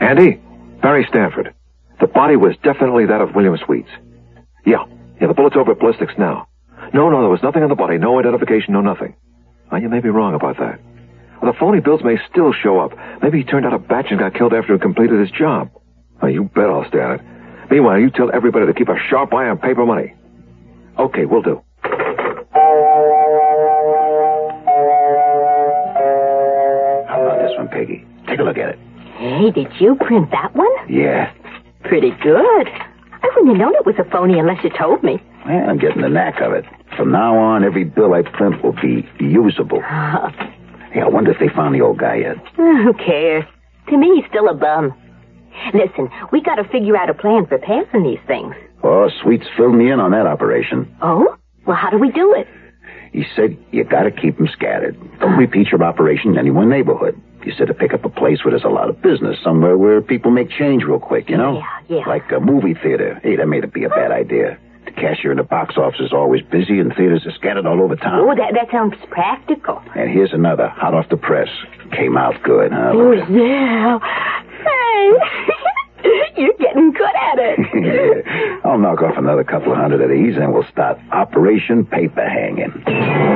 Andy? Barry Stanford. The body was definitely that of William Sweets. Yeah, the bullet's over at ballistics now. No, there was nothing on the body. No identification, no nothing. Well, you may be wrong about that. Well, the phony bills may still show up. Maybe he turned out a batch and got killed after he completed his job. Well, you bet I'll stay on it. Meanwhile, you tell everybody to keep a sharp eye on paper money. Okay, will do. How about this one, Peggy? Take a look at it. Hey, did you print that one? Yeah. Pretty good. I wouldn't have known it was a phony unless you told me. Well, I'm getting the knack of it. From now on, every bill I print will be usable. Hey, I wonder if they found the old guy yet. Who cares? To me, he's still a bum. Listen, we got to figure out a plan for passing these things. Oh, Sweets filled me in on that operation. Oh? Well, how do we do it? He said you got to keep them scattered. Don't repeat your operation in any one neighborhood. He said to pick up a place where there's a lot of business, somewhere where people make change real quick, you know? Yeah. Like a movie theater. Hey, that may be a bad idea. The cashier in the box office is always busy, and theaters are scattered all over town. Oh, that sounds practical. And here's another, hot off the press. Came out good, huh? Oh, yeah. Hey, you're getting good at it. Yeah. I'll knock off another couple of hundred of these, and we'll start Operation Paper Hanging.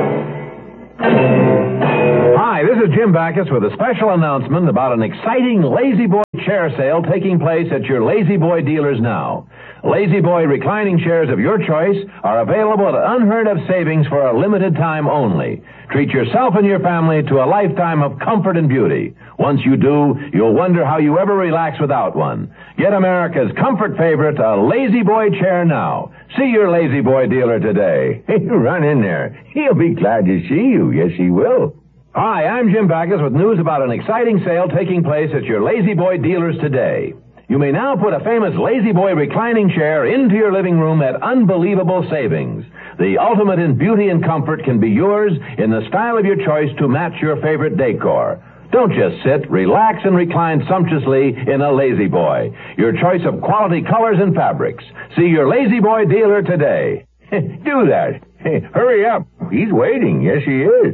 Hi, this is Jim Backus with a special announcement about an exciting Lazy Boy chair sale taking place at your Lazy Boy dealers now. Lazy Boy reclining chairs of your choice are available at unheard-of savings for a limited time only. Treat yourself and your family to a lifetime of comfort and beauty. Once you do, you'll wonder how you ever relax without one. Get America's comfort favorite, a Lazy Boy chair now. See your Lazy Boy dealer today. Run in there. He'll be glad to see you. Yes, he will. Hi, I'm Jim Backus with news about an exciting sale taking place at your Lazy Boy dealers today. You may now put a famous Lazy Boy reclining chair into your living room at unbelievable savings. The ultimate in beauty and comfort can be yours in the style of your choice to match your favorite decor. Don't just sit, relax, and recline sumptuously in a Lazy Boy. Your choice of quality colors and fabrics. See your Lazy Boy dealer today. Do that. Hurry up. He's waiting. Yes, he is.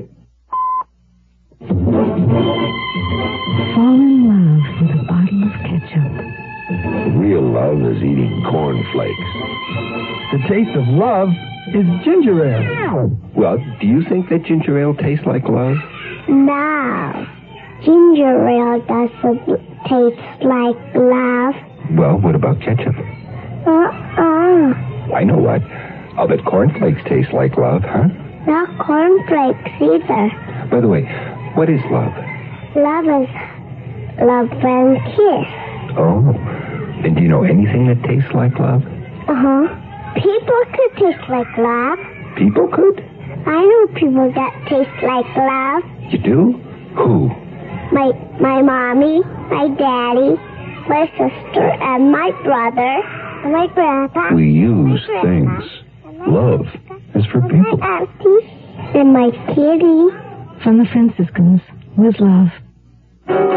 Fall in love with a bottle of ketchup. Real love is eating cornflakes. The taste of love is ginger ale. Well, do you think that ginger ale tastes like love? No. Ginger ale doesn't taste like love. Well, what about ketchup? I know what. I'll bet cornflakes taste like love, huh? Not cornflakes either. By the way, what is love? Love is love and kiss. Oh. And do you know anything that tastes like love? Uh-huh. People could taste like love. People could? I know people that taste like love. You do? Who? My mommy, my daddy, my sister, and my brother, and my grandpa. We use things. Love is for people. My auntie, and my kitty. From the Franciscans, with love.